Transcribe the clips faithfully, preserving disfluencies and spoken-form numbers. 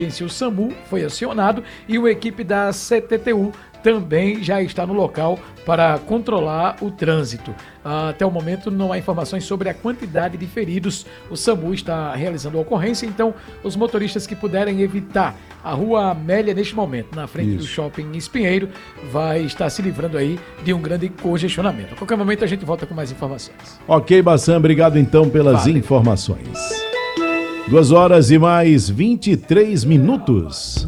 O SAMU foi acionado e uma equipe da C T T U também já está no local para controlar o trânsito. Até o momento não há informações sobre a quantidade de feridos. O SAMU está realizando a ocorrência, então os motoristas que puderem evitar a Rua Amélia neste momento, na frente Isso. do Shopping Espinheiro, vai estar se livrando aí de um grande congestionamento. A qualquer momento a gente volta com mais informações. Ok, Bassan, obrigado então pelas vale. informações. Duas horas e mais vinte e três minutos.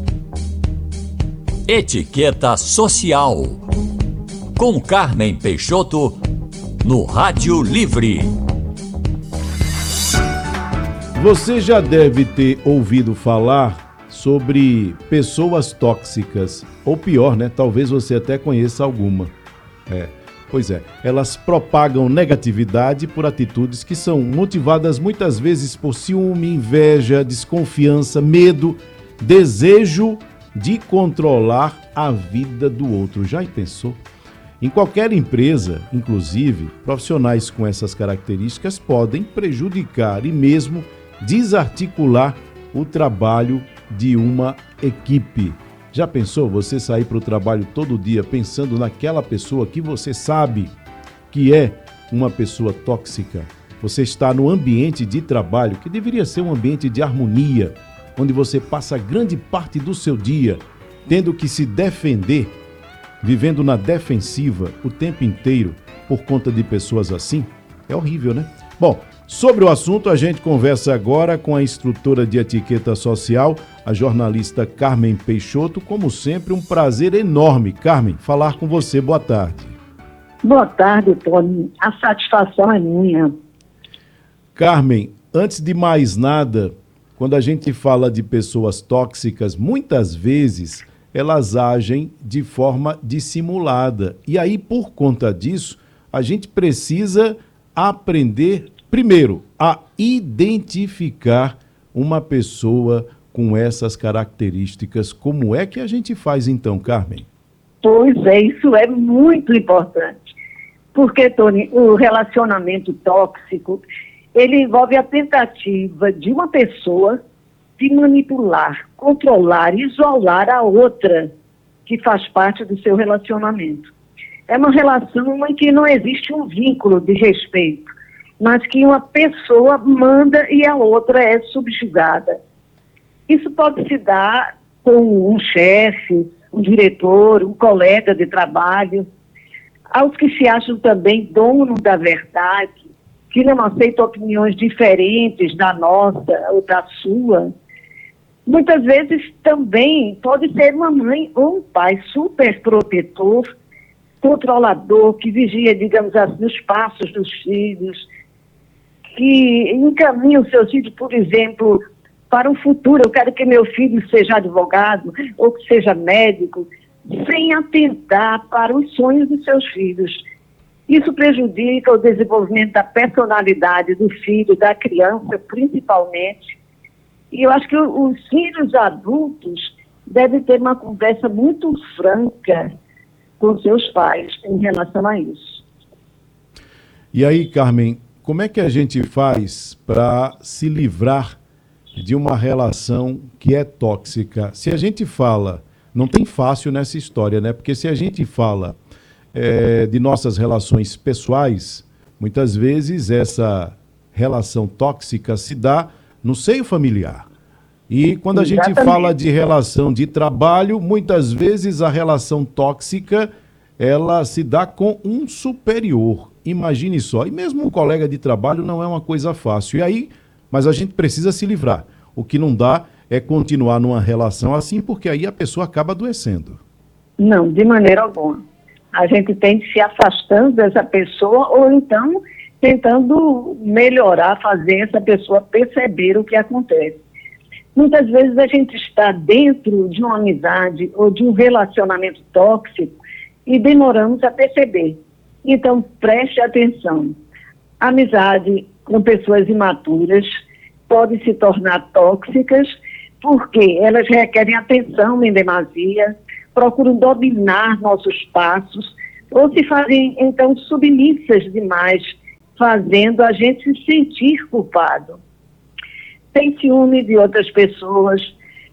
Etiqueta Social. Com Carmen Peixoto, no Rádio Livre. Você já deve ter ouvido falar sobre pessoas tóxicas. Ou pior, né? Talvez você até conheça alguma. É. Pois é, elas propagam negatividade por atitudes que são motivadas muitas vezes por ciúme, inveja, desconfiança, medo, desejo de controlar a vida do outro. Já pensou? Em qualquer empresa, inclusive, profissionais com essas características podem prejudicar e mesmo desarticular o trabalho de uma equipe. Já pensou você sair para o trabalho todo dia pensando naquela pessoa que você sabe que é uma pessoa tóxica? Você está no ambiente de trabalho, que deveria ser um ambiente de harmonia, onde você passa grande parte do seu dia tendo que se defender, vivendo na defensiva o tempo inteiro por conta de pessoas assim? É horrível, né? Bom, sobre o assunto, a gente conversa agora com a instrutora de etiqueta social, a jornalista Carmen Peixoto. Como sempre, um prazer enorme, Carmen, falar com você. Boa tarde. Boa tarde, Tony. A satisfação é minha. Carmen, antes de mais nada, quando a gente fala de pessoas tóxicas, muitas vezes elas agem de forma dissimulada. E aí, por conta disso, a gente precisa aprender, primeiro, a identificar uma pessoa com essas características. Como é que a gente faz então, Carmen? Pois é, isso é muito importante. Porque, Tony, o relacionamento tóxico, ele envolve a tentativa de uma pessoa de manipular, controlar, isolar a outra que faz parte do seu relacionamento. É uma relação em que não existe um vínculo de respeito, mas que uma pessoa manda e a outra é subjugada. Isso pode se dar com um chefe, um diretor, um colega de trabalho, aos que se acham também donos da verdade, que não aceitam opiniões diferentes da nossa ou da sua. Muitas vezes também pode ser uma mãe ou um pai super protetor, controlador, que vigia, digamos assim, os passos dos filhos, que encaminha os seus filhos, por exemplo, para o futuro. Eu quero que meu filho seja advogado ou que seja médico, sem atentar para os sonhos dos seus filhos. Isso prejudica o desenvolvimento da personalidade do filho, da criança, principalmente. E eu acho que os filhos adultos devem ter uma conversa muito franca com seus pais em relação a isso. E aí, Carmen, como é que a gente faz para se livrar de uma relação que é tóxica? Se a gente fala, não tem fácil nessa história, né? Porque se a gente fala é, de nossas relações pessoais, muitas vezes essa relação tóxica se dá no seio familiar. E quando a Exatamente. gente fala de relação de trabalho, muitas vezes a relação tóxica, ela se dá com um superior. Imagine só. E mesmo um colega de trabalho não é uma coisa fácil. E aí, mas a gente precisa se livrar. O que não dá é continuar numa relação assim, porque aí a pessoa acaba adoecendo. Não, de maneira alguma. A gente tem que se afastando dessa pessoa ou então tentando melhorar, fazer essa pessoa perceber o que acontece. Muitas vezes a gente está dentro de uma amizade ou de um relacionamento tóxico e demoramos a perceber. Então, preste atenção. A amizade com pessoas imaturas pode se tornar tóxicas porque elas requerem atenção em demasia, procuram dominar nossos passos ou se fazem, então, submissas demais, fazendo a gente se sentir culpado. Tem ciúme de outras pessoas,